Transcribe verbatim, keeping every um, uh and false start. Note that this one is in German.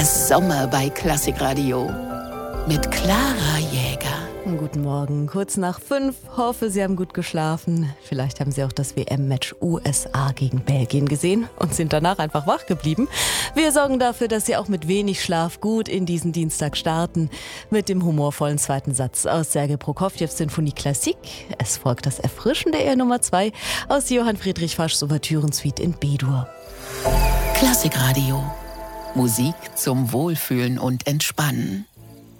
Sommer bei Klassikradio mit Clara Jäger. Guten Morgen, kurz nach fünf. Hoffe, Sie haben gut geschlafen. Vielleicht haben Sie auch das W M-Match U S A gegen Belgien gesehen und sind danach einfach wach geblieben. Wir sorgen dafür, dass Sie auch mit wenig Schlaf gut in diesen Dienstag starten. Mit dem humorvollen zweiten Satz aus Sergei Prokofjews Sinfonie Klassik. Es folgt das erfrischende Ehe Nummer zwei aus Johann Friedrich Faschs Ouvertürensuite in B-Dur. Klassikradio. Musik zum Wohlfühlen und Entspannen.